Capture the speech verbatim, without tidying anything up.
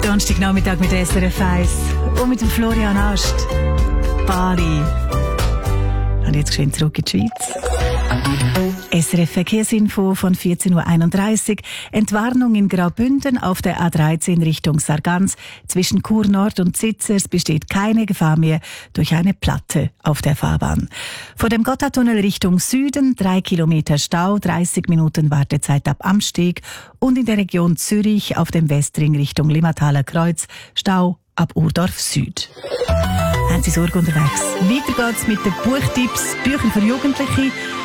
Donnerstagnachmittag mit S R F eins und mit dem Florian Ast. Bali. Und jetzt geschwind zurück in die Schweiz. S R F Verkehrsinfo von vierzehn Uhr einunddreißig. Entwarnung in Graubünden auf der A dreizehn Richtung Sargans. Zwischen Chur Nord und Zitzers besteht keine Gefahr mehr durch eine Platte auf der Fahrbahn. Vor dem Gotthardtunnel Richtung Süden drei Kilometer Stau, dreißig Minuten Wartezeit ab Amsteg. Und in der Region Zürich auf dem Westring Richtung Limmathaler Kreuz Stau ab Urdorf Süd. Haben Sie Sorge unterwegs? Weiter geht's mit den Buchtipps, Büchern für Jugendliche.